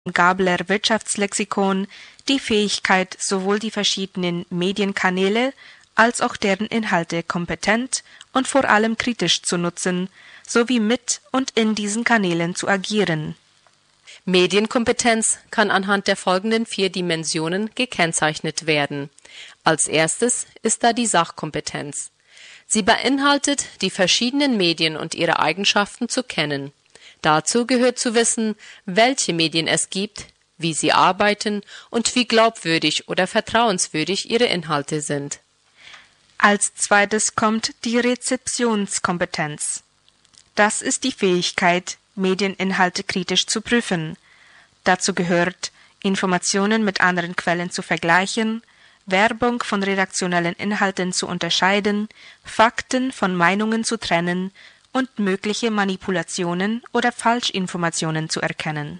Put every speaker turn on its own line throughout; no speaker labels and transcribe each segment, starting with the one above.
Gabler Wirtschaftslexikon die Fähigkeit, sowohl die verschiedenen Medienkanäle als auch deren Inhalte kompetent und vor allem kritisch zu nutzen, sowie mit und in diesen Kanälen zu agieren.
Medienkompetenz kann anhand der folgenden 4 Dimensionen gekennzeichnet werden. Als erstes ist da die Sachkompetenz. Sie beinhaltet, die verschiedenen Medien und ihre Eigenschaften zu kennen. Dazu gehört zu wissen, welche Medien es gibt, wie sie arbeiten und wie glaubwürdig oder vertrauenswürdig ihre Inhalte sind.
Als zweites kommt die Rezeptionskompetenz. Das ist die Fähigkeit, Medieninhalte kritisch zu prüfen. Dazu gehört, Informationen mit anderen Quellen zu vergleichen, Werbung von redaktionellen Inhalten zu unterscheiden, Fakten von Meinungen zu trennen und mögliche Manipulationen oder Falschinformationen zu erkennen.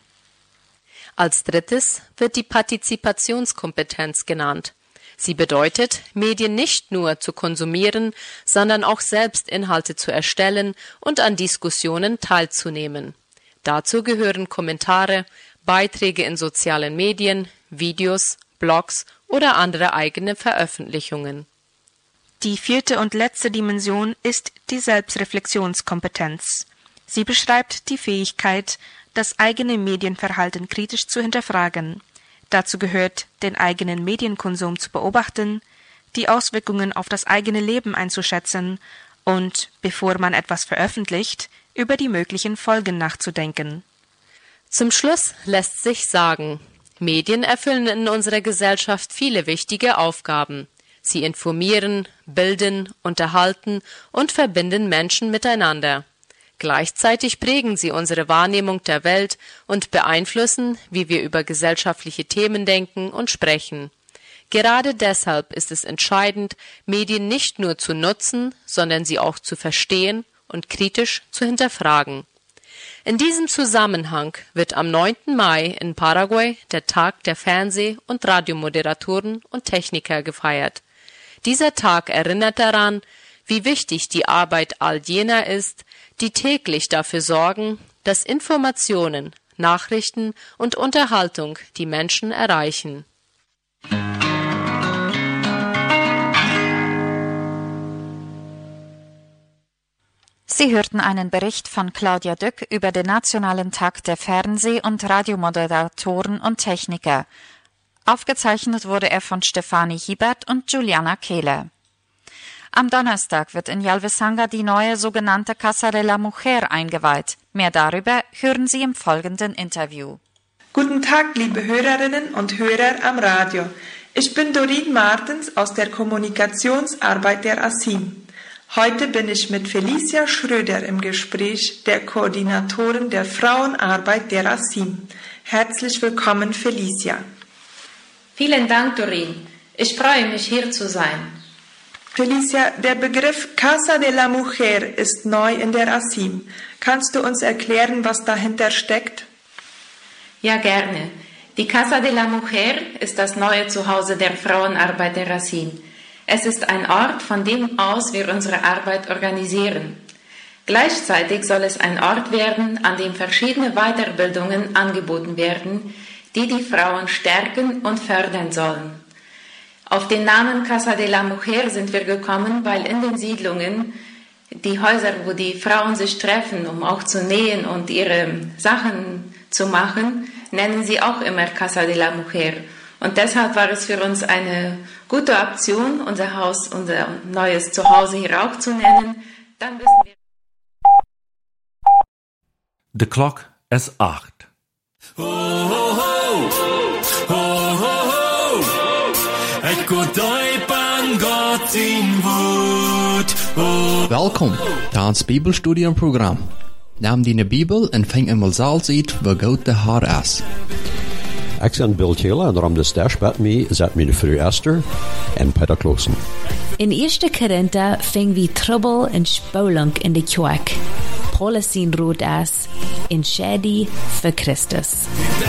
Als drittes wird die Partizipationskompetenz genannt. Sie bedeutet, Medien nicht nur zu konsumieren, sondern auch selbst Inhalte zu erstellen und an Diskussionen teilzunehmen. Dazu gehören Kommentare, Beiträge in sozialen Medien, Videos, Blogs oder andere eigene Veröffentlichungen.
Die 4. und letzte Dimension ist die Selbstreflexionskompetenz. Sie beschreibt die Fähigkeit, das eigene Medienverhalten kritisch zu hinterfragen. Dazu gehört, den eigenen Medienkonsum zu beobachten, die Auswirkungen auf das eigene Leben einzuschätzen und, bevor man etwas veröffentlicht, über die möglichen Folgen nachzudenken.
Zum Schluss lässt sich sagen, Medien erfüllen in unserer Gesellschaft viele wichtige Aufgaben. Sie informieren, bilden, unterhalten und verbinden Menschen miteinander. Gleichzeitig prägen sie unsere Wahrnehmung der Welt und beeinflussen, wie wir über gesellschaftliche Themen denken und sprechen. Gerade deshalb ist es entscheidend, Medien nicht nur zu nutzen, sondern sie auch zu verstehen und kritisch zu hinterfragen. In diesem Zusammenhang wird am 9. Mai in Paraguay der Tag der Fernseh- und Radiomoderatoren und Techniker gefeiert. Dieser Tag erinnert daran, wie wichtig die Arbeit all jener ist, die täglich dafür sorgen, dass Informationen, Nachrichten und Unterhaltung die Menschen erreichen.
Sie hörten einen Bericht von Claudia Dück über den Nationalen Tag der Fernseh- und Radiomoderatoren und Techniker. Aufgezeichnet wurde er von Stefanie Hiebert und Juliana Kehler. Am Donnerstag wird in Yalvesanga die neue sogenannte Casa de la Mujer eingeweiht. Mehr darüber hören Sie im folgenden Interview.
Guten Tag, liebe Hörerinnen und Hörer am Radio. Ich bin Doreen Martens aus der Kommunikationsarbeit der ASIM. Heute bin ich mit Felicia Schröder im Gespräch, der Koordinatorin der Frauenarbeit der ASIM. Herzlich willkommen, Felicia.
Vielen Dank, Doreen. Ich freue mich, hier zu sein.
Felicia, der Begriff Casa de la Mujer ist neu in der ASIM. Kannst du uns erklären, was dahinter steckt?
Ja, gerne. Die Casa de la Mujer ist das neue Zuhause der Frauenarbeit der ASIM. Es ist ein Ort, von dem aus wir unsere Arbeit organisieren. Gleichzeitig soll es ein Ort werden, an dem verschiedene Weiterbildungen angeboten werden, die die Frauen stärken und fördern sollen. Auf den Namen Casa de la Mujer sind wir gekommen, weil in den Siedlungen die Häuser, wo die Frauen sich treffen, um auch zu nähen und ihre Sachen zu machen, nennen sie auch immer Casa de la Mujer. Und deshalb war es für uns eine gute Option, unser Haus, unser neues Zuhause hier auch zu nennen. Dann wissen wir.
De klok is 8. Ho, ho, ho. Ho, ho, ho. Ek god aan God in woord.
Welkom bij ons Bibelstudiumprogram. Neem die Bibel en vang eenmaal zelfs uit waar God de Heer is.
Ik ben Bill Taylor en daarom de stage met mij zet mijn vrouw Esther en Peter Kloosen.
In 1 Korinther fing wie Trouble en Spaulang in de kerk. Paulus zijn rood is in Schädi für Christus.